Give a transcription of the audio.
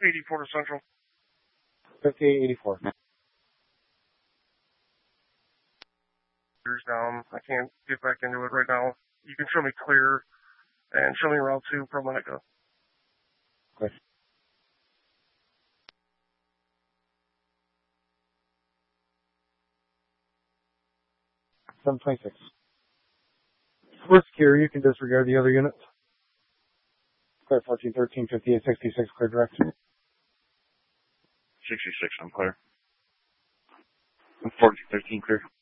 84 to Central. 5884. Down. I can't get back into it right now. You can show me clear and show me Route 2 from when I go. Okay. $726. We're secure. You can disregard the other units. Clear 1413, 5866, clear direct. 66, I'm clear. 1413, clear.